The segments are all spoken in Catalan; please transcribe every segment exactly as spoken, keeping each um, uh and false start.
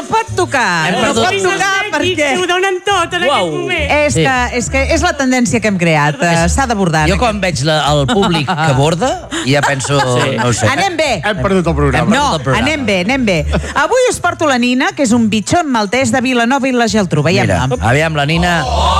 no pot tocar. No pot tocar perquè... Ho donen tot en aquest moment. És que, és que és la tendència que hem creat. S'ha d'abordar. Jo quan veig la, el públic que borda, ja penso... Sí. No ho sé. Anem bé. Hem perdut el programa. No, el programa. anem bé, anem bé. Avui us porto la Nina, que és un bitxon maltès de Vilanova i la Geltrú. Veiem-la. Mira, aviam la Nina...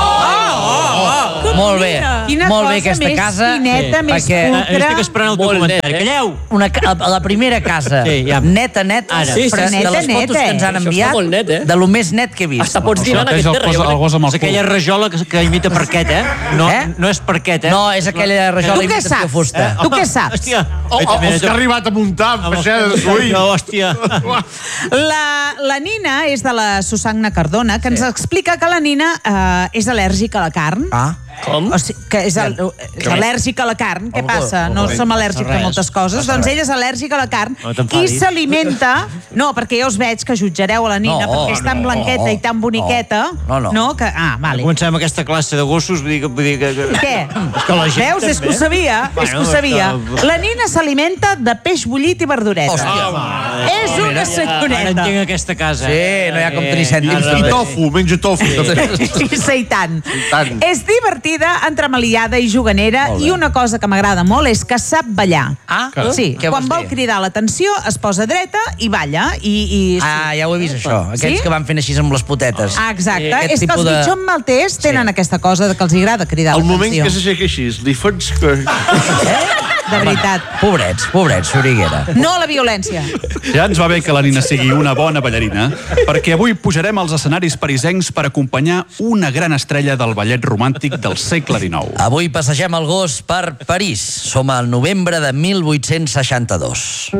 Molt bé, Quina molt bé cosa aquesta més casa. fineta, més perquè pulcra. Estic esperant el teu comentari. Calleu! Una, ca- la primera casa, Sí, ja. neta, neta, Ara. sí, Però de neta, les fotos neta, que ens han eh? Això enviat, està molt net, eh? de lo més net que he vist. Hasta pots dir anar És aquest el terra. gos, el gos amb És el aquella cul. rajola que, que imita Parquet, eh? No, Eh? no és Parquet, eh? No, és aquella rajola Tu què imitació saps? fusta. Tu què saps? Hòstia. Oh, oh, els que ha arribat a muntar amb baixada de suï. No, hòstia. La, la Nina és de la Susagna Cardona, que ens explica que la Nina eh, és al·lèrgica a la carn. Ah, Com? O sigui, que és, al, és al·lèrgica a la carn. Què Algú- passa? No algú- som al·lèrgics a res. moltes coses. Doncs ella és al·lèrgica a la carn No i t'enfadis. s'alimenta... No, perquè jo us veig que jutjareu a la Nina No, perquè és tan no, blanqueta i tan boniqueta. no, no. No, que... Ah, vale. Comencem aquesta classe de gossos, vull dir que... Vull dir que... Què? És que la gent Veus? És que ho també. sabia. És que ho Bueno, sabia. que- La Nina s'alimenta de peix bullit i verdureta. Hòstia. És una Ara senyoreta. entenc aquesta casa. Sí, no hi ha com tenir cèntims. I tofu, menja tofu. també. Sí, i tant. tant. És divertida, entremaliada i juganera, Molt bé. i una cosa que m'agrada molt és que sap ballar. Ah, Sí, què quan vols vol dir? cridar l'atenció es posa dreta i balla. I, i... Ah, ja ho he vist, això. Aquells Sí? que van fent així amb les potetes. Ah, exacte. Aquest És que els tipus de- bitxons maltès tenen Sí. aquesta cosa de que els agrada cridar Al moment l'atenció. que s'aixeca així, li fots... Que... De veritat. Pobrets, pobrets, Xuriguera. No a la violència. Ja ens va bé que la Nina sigui una bona ballarina, perquè avui pujarem als escenaris parisencs per acompanyar una gran estrella del ballet romàntic del segle dinou. Avui passegem el gos per París. Som al novembre de mil vuit-cents seixanta-dos.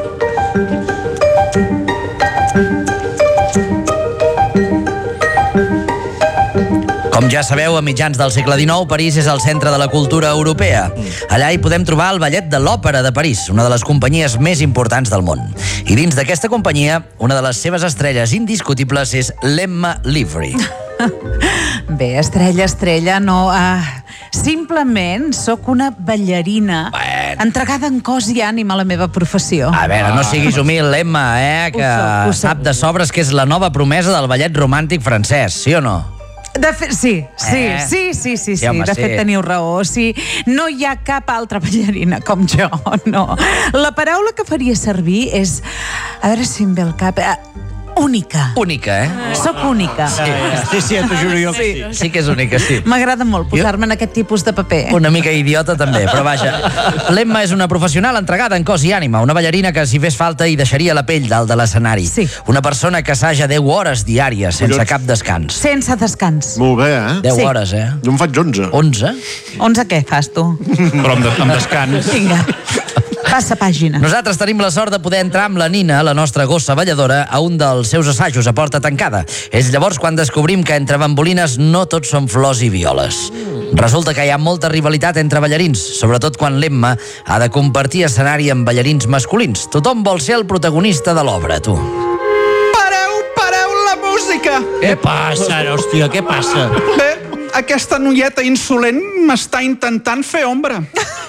Com ja sabeu, a mitjans del segle dinou, París és el centre de la cultura europea. Allà hi podem trobar el Ballet de l'Òpera de París, una de les companyies més importants del món. I dins d'aquesta companyia, una de les seves estrelles indiscutibles és l'Emma Livry. Bé, estrella, estrella, no... Uh, simplement sóc una ballarina Bueno. entregada en cos i ànima a la meva professió. A veure, no siguis humil, Emma, eh, que Ho soc, ho soc. sap de sobres que és la nova promesa del ballet romàntic francès, sí o no? De fet, sí, sí, Eh? sí, sí, sí, Sí, sí. home, De sí. fet, teniu raó. Sí, no hi ha cap altra ballarina com jo, no. La paraula que faria servir és... A veure si em ve al cap... eh, única. Única, eh? Soc única. Sí, sí, t'ho juro jo que sí. Sí que és única, sí. M'agrada molt posar-me en aquest tipus de paper. Una mica idiota també, però vaja. L'Emma és una professional entregada en cos i ànima, una ballarina que si fes falta hi deixaria la pell dalt de l'escenari. Sí. Una persona que assaja deu hores diàries sense cap descans. Sense descans. Molt bé, eh? deu Sí. hores, eh? Jo en faig onze. onze? onze què fas, tu? Però amb, de, amb descans. Vinga, passa pàgina. Nosaltres tenim la sort de poder entrar amb la Nina, la nostra gossa balladora, a un dels seus assajos a porta tancada. És llavors quan descobrim que entre bambolines no tot són flors i violes. Resulta que hi ha molta rivalitat entre ballarins, sobretot quan l'Emma ha de compartir escenari amb ballarins masculins. Tothom vol ser el protagonista de l'obra, tu. Pareu, pareu la música! Què passa, ara, hòstia, què passa? Bé, aquesta noieta insolent m'està intentant fer ombra.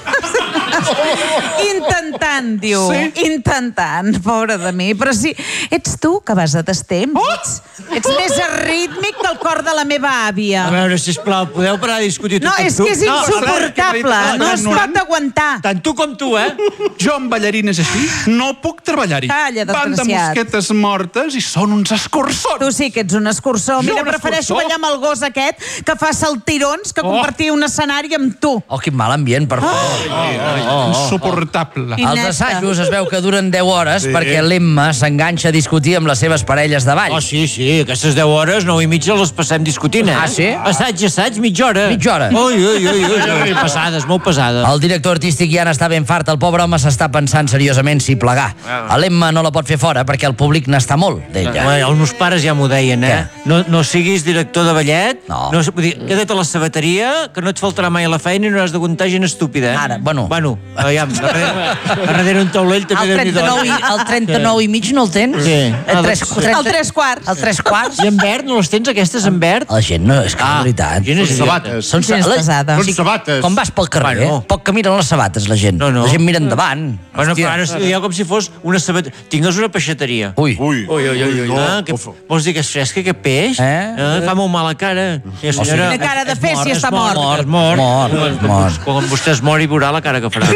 Intentant, diu. Sí. Intentant, pobra de mi. Però sí, ets tu que vas a destemps. Oh! Ets, ets més rítmic que el cor de la meva àvia. A veure, sisplau, podeu parar de discutir No, tot és amb tu? que és insuportable. No es pot aguantar. Tant tu com tu, eh? Jo amb ballarines així no puc treballar-hi. Calla, Van de desgraciat. mosquetes mortes i són uns escurçons. Tu sí que ets un escurçó. Jo Mira, un prefereixo escurçó? ballar amb el gos aquest que fa saltirons que Oh. compartir un escenari amb tu. Oh, quin mal ambient, per favor. Insuportable. I Els neta. assajos es veu que duren deu hores sí. perquè l'Emma s'enganxa a discutir amb les seves parelles de ball. Oh, sí, sí, aquestes deu hores, nou i mitja, les passem discutint, eh? Ah, sí? Assaig, assaig, mitja hora. Mitja hora. Ui, ui, ui, ui, ui. Pesades, molt pesades. El director artístic ja n'està ben fart. El pobre home s'està pensant seriosament si plegar. A l'Emma no la pot fer fora perquè el públic n'està molt d'ella. Bé, els meus pares ja m'ho deien, eh? No, no siguis director de ballet, No. no vull dir, queda't a la sabateria, que no et faltarà mai a la feina i no has d'aguantar gent estúpida, eh? Ara, bueno. Bueno, Bueno, aviam, darrere, darrere un taulell també El déu-n'hi-do. trenta-nou i, el trenta-nou i mig no el tens? Sí. El tres, trenta, El tres quarts. El tres quarts? I en verd, no les tens aquestes en verd? La gent no, és que Ah, és veritat. gent és Són sabates. Són Gent és la- pesada. Són sabates. Quan vas pel carrer, Bueno. poc que miren les sabates, la gent. No, no. La gent mira endavant. Bueno, Hòstia. però ara seria com si fos una sabata... Tingues una peixateria. Ui. Ui, Ui, ui, ui, ui. no, Ah, que, uf. vols dir que és fresca, que peix? Eh? Eh, fa molt mala cara. I la senyora... Quina cara de és fer si és està mort. mort. És mort. Mort, Quan- mort. Quan vostè es mori, veurà la cara que farà.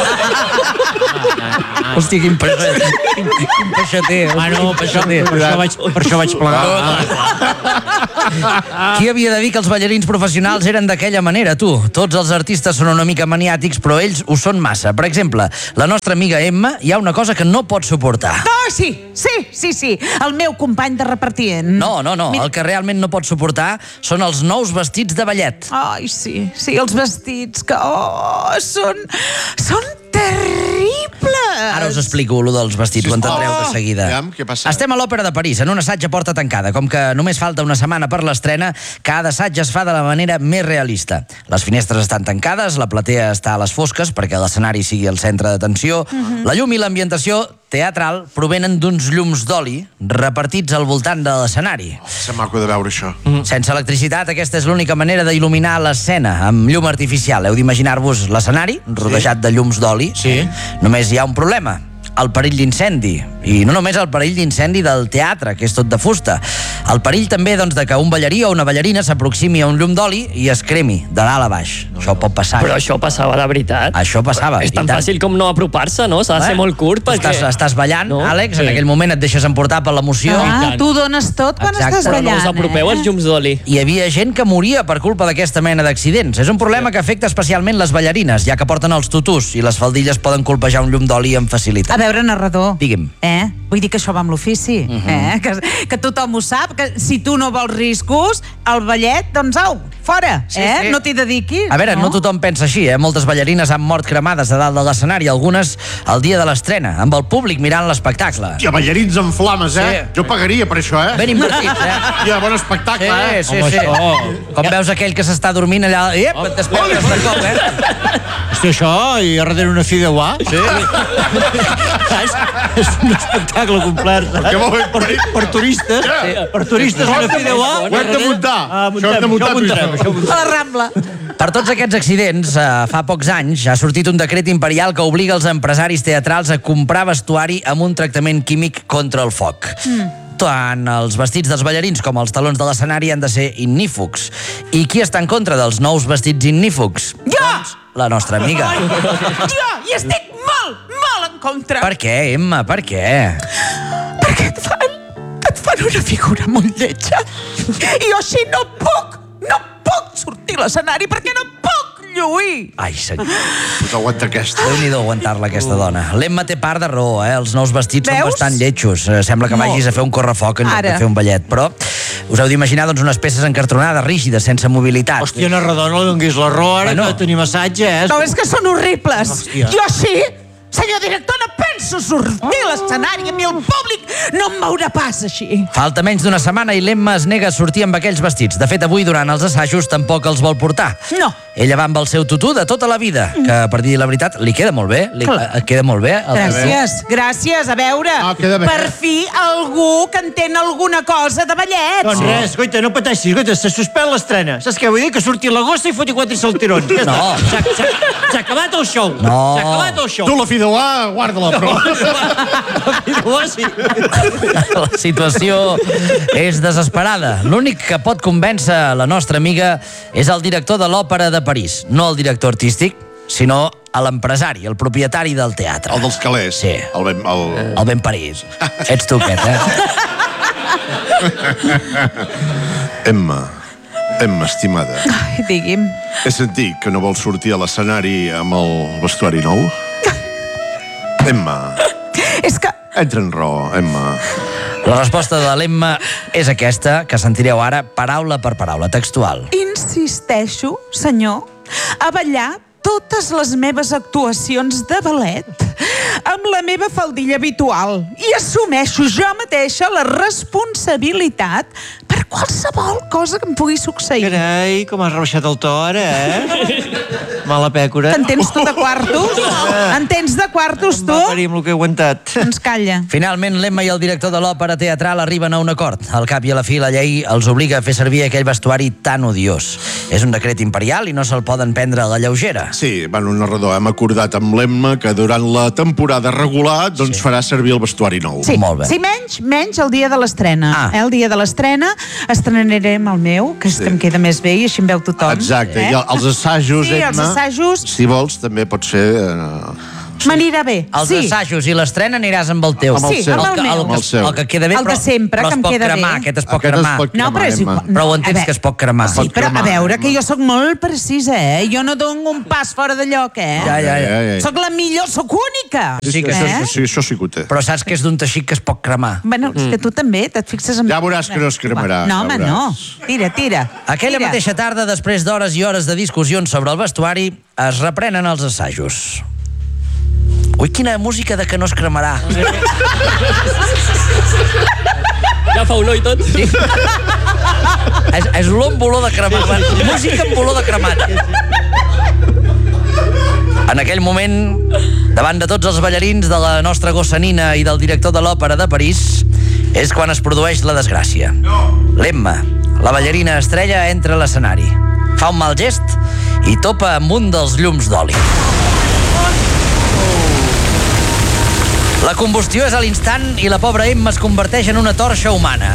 Hòstia, quin peixater. Quin peixater. Bueno, per això, per això vaig, per això vaig plegar. Qui havia de dir que els ballarins professionals eren d'aquella manera, tu? Tots els artistes són una mica maniàtics, però ells ho són massa. Per exemple, la nostra amiga Emma hi ha una cosa que no pot suportar. Oh, sí, sí, sí, sí. El meu company de repartient. No, no, no. El que realment no pot suportar són els nous vestits de ballet. Ai, sí, sí, els vestits que... Oh, són... Són terribles! Ara us explico lo dels vestits, ho entendreu de seguida. Aviam, què passa? Estem a l'Òpera de París, en un assaig a porta tancada. Com que només falta una setmana per l'estrena, cada assaig es fa de la manera més realista. Les finestres estan tancades, la platea està a les fosques perquè l'escenari sigui el centre d'atenció. Uh-huh. La llum i l'ambientació teatral provenen d'uns llums d'oli repartits al voltant de l'escenari. És maco de veure això. Sense electricitat, aquesta és l'única manera d'il·luminar l'escena, amb llum artificial. Heu d'imaginar-vos l'escenari, rodejat de llums d'oli. Sí. Només hi ha un problema, el perill d'incendi. I no només el perill d'incendi del teatre, que és tot de fusta. El perill també, doncs, de que un ballarí o una ballarina s'aproximi a un llum d'oli i es cremi, de dalt a baix. Això pot passar. Però això passava de veritat. Això passava. És tan I tant. fàcil com no apropar-se, no? S'ha de ser molt curt perquè... Estàs, estàs ballant, No? Àlex, Sí. en aquell moment et deixes emportar per l'emoció. Ah, tu dones tot quan Exacte. estàs Però no ballant, us apropeu eh? als llums d'oli. Hi havia gent que moria per culpa d'aquesta mena d'accidents. És un problema que afecta especialment les ballarines, ja que porten els tutús i les faldilles poden colpejar un llum d'oli amb facilitat. A veure, narrador. Digue'm. Eh? Vull dir que això va amb l'ofici. Uh -huh. eh? que, que tothom ho sap, que si tu no vols riscos, el ballet, doncs au, fora. Sí, eh? sí. No t'hi dediquis. A veure, no tothom pensa així, eh? Moltes ballarines han mort cremades a dalt de l'escenari, algunes el dia de l'estrena, amb el públic mirant l'espectacle. Hòstia, ballarins en flames, eh? Sí. Jo pagaria per això, eh? Ben invertits, eh? Hòstia, bon espectacle, eh? Sí, sí, Home, sí. això- Com veus aquell que s'està dormint allà... Ep, et despertes de cop, eh? Hòstia, això, i a darrere una fideuà? Sí. és, és un espectacle complet. Què vol dir? Per, per turistes. Sí. Per turistes, una fideuà. Ho hem de muntar. Ah, Això ho hem de muntar, això ho muntarem, tu i això ho jo. muntarem. A la Rambla. Per tots aquests accidents, eh, fa pocs anys, ha sortit un decret imperial que obliga els empresaris teatrals a comprar vestuari amb un tractament químic contra el foc. Mm. Tant els vestits dels ballarins com els talons de l'escenari han de ser ignífugs. I qui està en contra dels nous vestits ignífugs? Jo! Doncs la nostra amiga. Jo hi estic molt, molt en contra. Per què, Emma? Per què? Perquè et fan, et fan una figura molt lletja. I jo així no puc, no puc sortir a l'escenari perquè no puc lluir. Ai, senyor. Pues aguanta aquesta. Déu-n'hi-do aguantar-la, aquesta dona. L'Emma té part de raó, eh? Els nous vestits són Veus? bastant lletjos. Eh, Sembla que vagis a fer un correfoc en lloc Ara. de fer un ballet. Però us heu d'imaginar, doncs, unes peces encartronades, rígides, sense mobilitat. Hòstia, narrador, no donguis la raó ara, Bueno. que tenim assatge, eh? No, és que són horribles. Hòstia. Jo així, senyor director, no penso sortir a l'escenari. A mi el públic no em veurà pas així. Falta menys d'una setmana i l'Emma es nega a sortir amb aquells vestits. De fet, avui, durant els assajos, tampoc els vol portar. No. Ella va amb el seu tutú de tota la vida, que, per dir la veritat, li queda molt bé. Li, Clar. eh, queda molt bé. El Gràcies, gràcies. A veure, Ah, queda bé. per fi algú que entén alguna cosa de ballet. Doncs res, goita, no pateixis, goita, se suspèn l'estrena. Saps què vull dir? Que surti a la gossa i foti quatre saltirons. Ja està. No. S'ha s'ha- s'ha acabat el show. No. S'ha acabat el show. Tu, la fideuà, guarda-la, però... Oh, sí. La situació és desesperada. L'únic que pot convèncer la nostra amiga és el director de l'Òpera de París. No el director artístic, sinó a l'empresari, el propietari del teatre. El dels calés. Sí. El ben... El... El ben París. Ets tu aquest, eh? Emma, Emma, estimada, Ai, digui'm. he sentit que no vols sortir a l'escenari amb el vestuari nou? Emma, És que... entra en raó, Emma. La resposta de l'Emma és aquesta, que sentireu ara, paraula per paraula, textual. Insisteixo, senyor, a ballar totes les meves actuacions de ballet amb la meva faldilla habitual i assumeixo jo mateixa la responsabilitat per qualsevol cosa que em pugui succeir. Carai, com has rebaixat el to ara, eh? Mala pècora. En tens tu de quartos? En tens de quartos, tu? Va parir amb el que he aguantat. Doncs calla. Finalment, l'Emma i el director de l'òpera teatral arriben a un acord. Al cap i a la fi, la llei els obliga a fer servir aquell vestuari tan odiós. És un decret imperial i no se'l poden prendre a la lleugera. Sí, bueno, narrador, hem acordat amb l'Emma que durant la temporada regular doncs sí. farà servir el vestuari nou. Sí, molt bé. sí, menys, menys el dia de l'estrena. Ah. Eh, el dia de l'estrena estrenarem el meu, que és Sí. que em queda més bé i així em veu tothom. Exacte, eh? i els assajos, Sí, els Emma, assajos. si vols, també pots fer... Eh... M'anirà bé, Els sí. assajos i l'estrena aniràs amb el teu. Amb el Sí, seu. amb el que, meu. el, Amb el que, seu. el que queda bé, El de però, sempre, però que es em pot queda cremar. bé. Aquest es pot Aquest es cremar. pot No, però és Emma. igual. No, Però ho a entens veure- que es pot cremar. Sí, però a cremar, veure, Emma. que jo sóc molt precisa, eh? Jo no dono un pas fora de lloc, eh? Ja, ja, ja. Sóc la millor, sóc única. Sí que Això, eh? sí, això sí que ho té. Però saps que és d'un teixit que es pot cremar. Bueno, és que tu també, te't fixes en... Ja veuràs que no es cremarà, No, ja home, veuràs. no. Tira, tira. Aquella tira. mateixa tarda, després d'hores i hores de discussions sobre el vestuari, es reprenen els assajos. Ui, quina música de que no es cremarà. Ja fa olor i tot. Sí. és, és olor amb olor de cremat. Música amb olor de cremat. En aquell moment, davant de tots els ballarins de la nostra gossa Nina i del director de l'òpera de París, és quan es produeix la desgràcia. L'Emma, la ballarina estrella, entra a l'escenari. Fa un mal gest i topa amb un dels llums d'oli. La combustió és a l'instant i la pobra Emma es converteix en una torxa humana.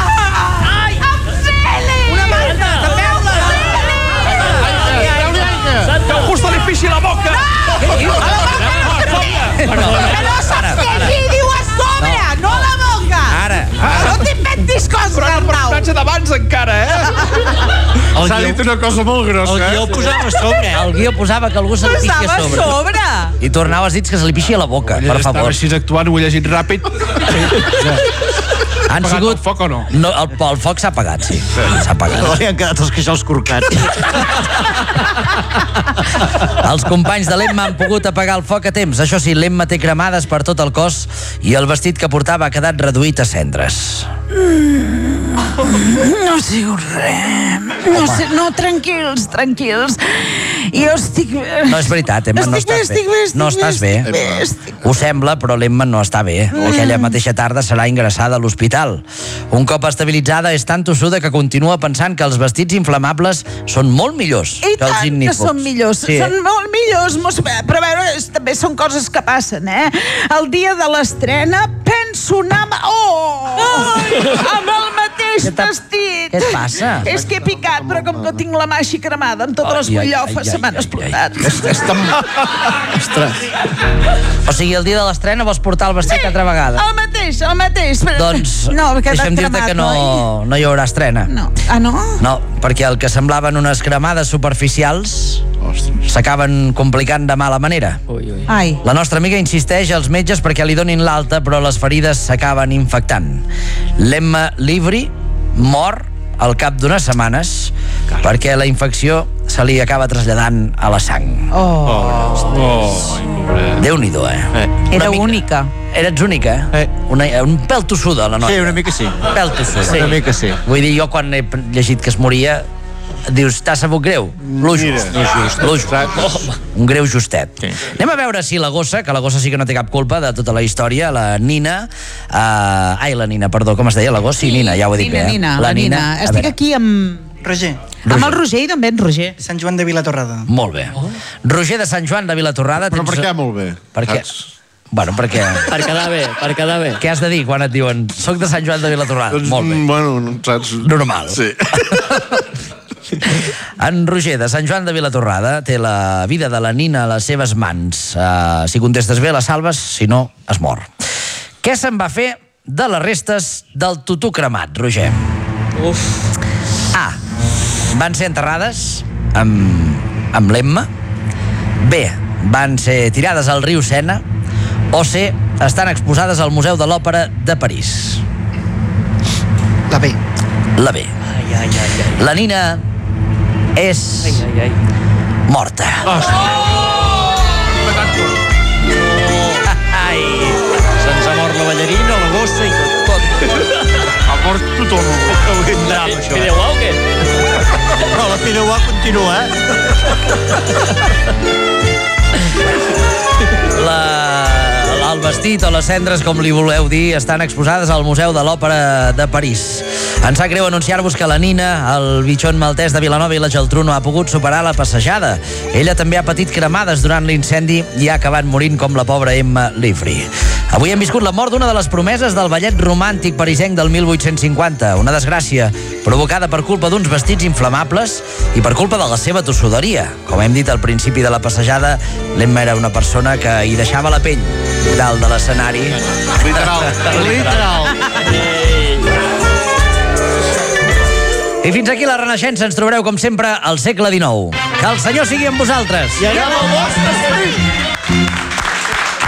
Que algú se li pixi la boca! Ara, ara, Qui diu a sobre, no a la boca! ara, ara. No t'inventis coses, Però el Arnau! personatge d'abans encara, eh? S'ha dit una cosa molt grossa, El guió eh? el posava a sobre. El guió posava que algú se li pixi Estava a a sobre. sobre! I tu, Arnau, has dit que se li pixi a la boca, per Estava favor. així actuant, ho he llegit ràpid. Han apagat sigut... el foc o no? No, el, el foc s'ha apagat, sí. S'ha apagat. Li han quedat els queixals corcats. Els companys de l'Emma han pogut apagar el foc a temps. Això sí, l'Emma té cremades per tot el cos i el vestit que portava ha quedat reduït a cendres. No sigo res. No, sé, no, tranquils, tranquils. Jo estic bé. No és veritat, Emma, no Estic bé, estàs bé. estic bé, estic No bé, estàs bé. estic bé, estic bé. Ho sembla, però l'Emma no està bé. Aquella mateixa tarda serà ingressada a l'hospital. Un cop estabilitzada, és tan tossuda que continua pensant que els vestits inflamables són molt millors I que els tant que ignífugs. són millors, Sí. són molt millors, mos- però a veure, és- també són coses que passen, eh? El dia de l'estrena penso anar... Amb... Oh! Amb el mateix Què t'ha- vestit! què et passa? És que he picat, però com que tinc la mà així cremada amb totes les Ai, ai, bullofes, ai, se m'han ai, ai, explotat. Està... Ostres. O sigui, el dia de l'estrena vols portar el vestit altra vegada. El mateix, el mateix. però- Doncs no, he quedat deixa'm dir-te cremat, que no, oi? no hi haurà estrena. No. Ah, no? No, perquè el que semblaven unes cremades superficials Ostres. s'acaben complicant de mala manera. Ui, ui. Ai. La nostra amiga insisteix als metges perquè li donin l'alta, però les ferides s'acaben infectant. L'Emma Livri mor al cap d'unes setmanes perquè la infecció se li acaba traslladant a la sang. Oh. Déu-n'hi-do, eh? Era Una mica. única. Eres única, eh? Eh. Una, un pèl tossuda, la noia. Sí, una mica sí. Un pèl tossuda. Sí. Una mica sí. Vull dir, jo quan he llegit que es moria, dius, t'ha sabut greu? Lo just. Mira. Lo just. Lo just. Oh, un greu justet. Sí. Anem a veure si la gossa, que la gossa sí que no té cap culpa de tota la història, la Nina... Uh, ai, la Nina, perdó, com es deia? La gossa? Sí, Nina, ja ho he dit Nina, bé. eh? Nina, la Nina. a Estic veure. aquí amb... Roger, Amb el Roger i d'on ve en Roger? Sant Joan de Vilatorrada. Molt bé. Roger de Sant Joan de Vilatorrada. Però tens- per què molt bé? Per què? Saps? Bueno, perquè... Per quedar bé, per quedar bé. Què has de dir quan et diuen soc de Sant Joan de Vilatorrada? Doncs, Molt bé. bueno, no saps... Normal. Sí. En Roger, de Sant Joan de Vilatorrada, té la vida de la Nina a les seves mans. Uh, si contestes bé, la salves, si no, es mor. Què se'n va fer de les restes del tutú cremat, Roger? Uf. A. Van ser enterrades amb, amb l'Emma. B. Van ser tirades al riu Sena. O C. Estan exposades al Museu de l'Òpera de París. La B. La B. Ai, ai, ai, ai. La Nina és Ai, ai, ai. morta. Ai, Se'ns ha mort la ballarina, la gossa i tot. tot. Ha mort tothom. Un drama, això. Videu o què? Però la Pideuà continua, eh? La... El vestit o les cendres, com li voleu dir, estan exposades al Museu de l'Òpera de París. Ens sap greu anunciar-vos que la Nina, el bitxon maltès de Vilanova i la Geltrú, no ha pogut superar la passejada. Ella també ha patit cremades durant l'incendi i ha acabat morint com la pobra Emma Livry. Avui hem viscut la mort d'una de les promeses del ballet romàntic parisenc del mil vuit-cents cinquanta, una desgràcia provocada per culpa d'uns vestits inflamables i per culpa de la seva tossuderia. Com hem dit al principi de la passejada, l'Emma era una persona que hi deixava la pell dalt de l'escenari. Literal. Literal. I fins aquí la Renaixença. Ens trobareu, com sempre, al segle dinou. Que el Senyor sigui amb vosaltres. I allà amb el vostre esperit.